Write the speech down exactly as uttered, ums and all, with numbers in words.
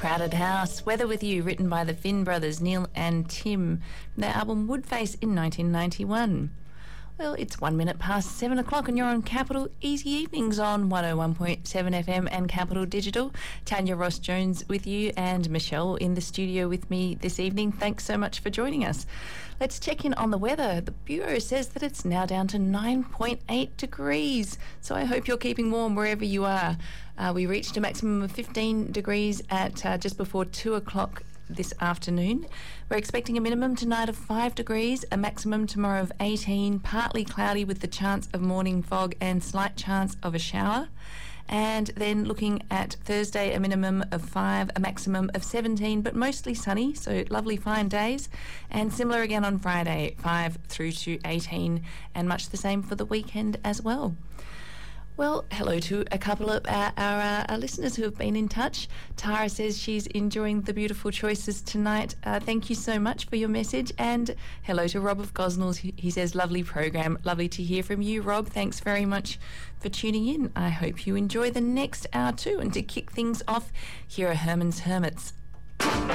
Crowded House, Weather With You, written by the Finn brothers, Neil and Tim, from their album Woodface in nineteen ninety-one. Well, it's one minute past seven o'clock and you're on Capital Easy Evenings on one oh one point seven F M and Capital Digital. Tanya Ross-Jones with you and Michelle in the studio with me this evening. Thanks so much for joining us. Let's check in on the weather. The Bureau says that it's now down to nine point eight degrees, so I hope you're keeping warm wherever you are. Uh, we reached a maximum of fifteen degrees at uh, just before two o'clock this afternoon. We're expecting a minimum tonight of five degrees, a maximum tomorrow of eighteen, partly cloudy with the chance of morning fog and slight chance of a shower. And then looking at Thursday, a minimum of five, a maximum of seventeen, but mostly sunny, so lovely fine days. And similar again on Friday, five through to eighteen, and much the same for the weekend as well. Well, hello to a couple of our, our, uh, our listeners who have been in touch. Tara says she's enjoying the beautiful choices tonight. Uh, thank you so much for your message. And hello to Rob of Gosnells. He, he says, lovely program. Lovely to hear from you, Rob. Thanks very much for tuning in. I hope you enjoy the next hour too. And to kick things off, here are Herman's Hermits.